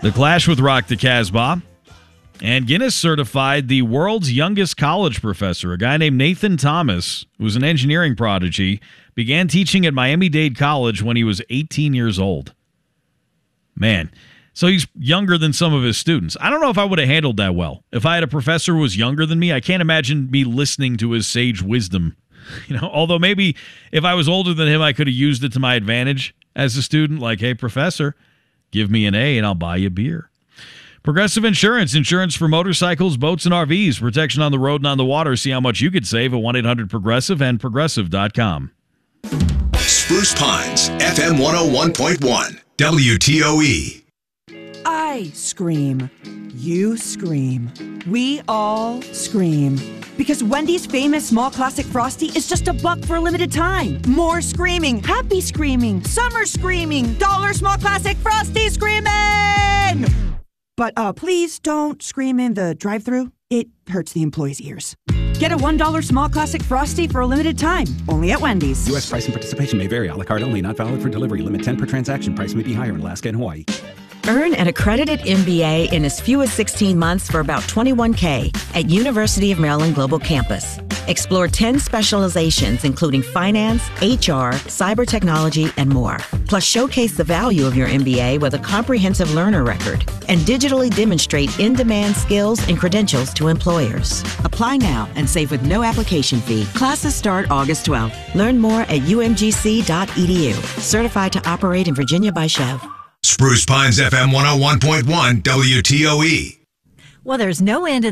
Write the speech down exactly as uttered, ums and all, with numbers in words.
The Clash with Rock the Casbah. And Guinness certified the world's youngest college professor, a guy named Nathan Thomas, who was an engineering prodigy, began teaching at Miami-Dade College when he was eighteen years old. Man, so he's younger than some of his students. I don't know if I would have handled that well. If I had a professor who was younger than me, I can't imagine me listening to his sage wisdom. You know, although maybe if I was older than him, I could have used it to my advantage as a student. Like, hey, professor, give me an A and I'll buy you beer. Progressive Insurance. Insurance for motorcycles, boats, and R Vs. Protection on the road and on the water. See how much you could save at one eight hundred progressive and progressive dot com. Spruce Pines, F M one oh one point one, W T O E. I scream. You scream. We all scream. Because Wendy's famous small classic Frosty is just a buck for a limited time. More screaming, happy screaming, summer screaming, dollar small classic Frosty screaming! But uh, please don't scream in the drive-thru. It hurts the employees' ears. Get a one dollar small classic Frosty for a limited time, only at Wendy's. U S price and participation may vary. A la carte only. Not valid for delivery. Limit ten per transaction. Price may be higher in Alaska and Hawaii. Earn an accredited M B A in as few as sixteen months for about twenty-one K at University of Maryland Global Campus. Explore ten specializations, including finance, H R, cyber technology, and more. Plus, showcase the value of your M B A with a comprehensive learner record and digitally demonstrate in-demand skills and credentials to employers. Apply now and save with no application fee. Classes start August twelfth. Learn more at U M G C dot E D U. Certified to operate in Virginia by Chev. Spruce Pines, F M one oh one point one, W T O E. Well, there's no end in